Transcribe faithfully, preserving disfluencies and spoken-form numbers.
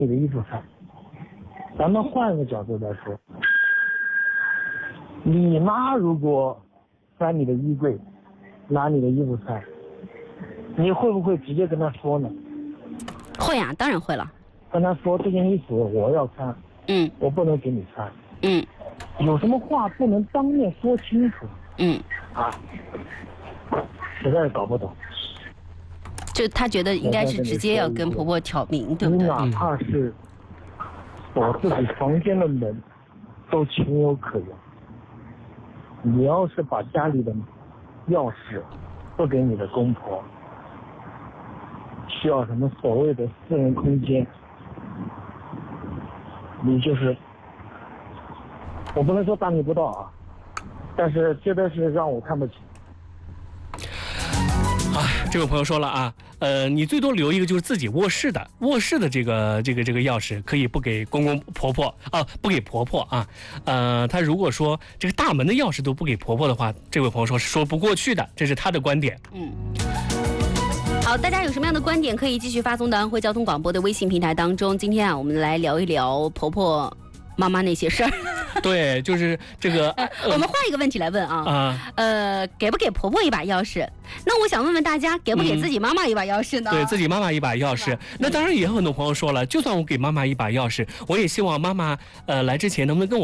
你的衣服穿。咱们换个角度来说，你妈如果翻你的衣柜，拿你的衣服穿，你会不会直接跟她说呢？ 会啊，当然会了。 跟她说这件衣服我要穿， 嗯， 我不能给你穿。 嗯， 有什么话不能当面说清楚？ 嗯， 啊，实在是搞不懂。 就她觉得应该是直接要跟婆婆挑明，对不对？ 你哪怕是锁自己房间的门，都情有可原。你要是把家里的钥匙不给你的公婆，需要什么所谓的私人空间，你就是我不能说大逆不道啊，但是真的是让我看不起。 啊，这位朋友说了啊，呃，你最多留一个就是自己卧室的卧室的这个这个这个钥匙，可以不给公公婆婆啊，不给婆婆啊。呃，他如果说这个大门的钥匙都不给婆婆的话，这位朋友说是说不过去的，这是他的观点。 嗯。好，大家有什么样的观点可以继续发送到安徽交通广播的微信平台当中。今天啊，我们来聊一聊婆婆妈妈那些事儿。 对，就是这个、呃、 我们换一个问题来问啊， 啊， 呃，给不给婆婆一把钥匙？那我想问问大家，给不给自己妈妈一把钥匙呢？ 嗯、对自己妈妈一把钥匙。那当然也有很多朋友说了，就算我给妈妈一把钥匙，我也希望妈妈呃来之前能不能跟我